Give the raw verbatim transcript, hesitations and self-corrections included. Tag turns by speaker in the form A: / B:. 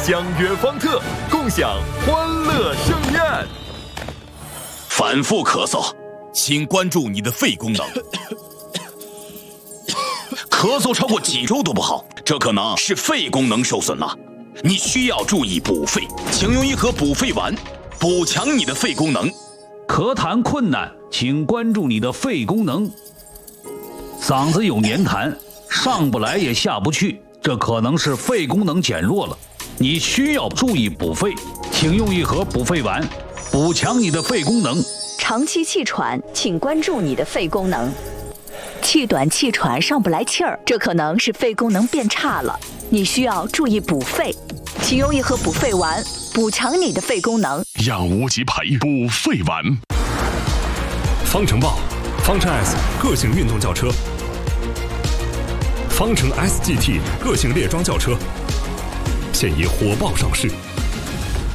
A: 相约方特，共享欢乐盛宴。
B: 反复咳嗽，请关注你的肺功能。咳嗽超过几周都不好，这可能是肺功能受损了。你需要注意补肺，请用一盒补肺丸，补强你的肺功能。
C: 咳痰困难，请关注你的肺功能。嗓子有黏痰，上不来也下不去，这可能是肺功能减弱了。你需要注意补肺，请用一盒补肺丸，补强你的肺功能。
D: 长期气喘，请关注你的肺功能。气短气喘上不来气儿，这可能是肺功能变差了，你需要注意补肺，请用一盒补肺丸，补强你的肺功能。
E: 养无极培补肺丸。方程豹、方程 S 个性运动轿车，方程 S G T 个性猎装轿车，现已火爆上市。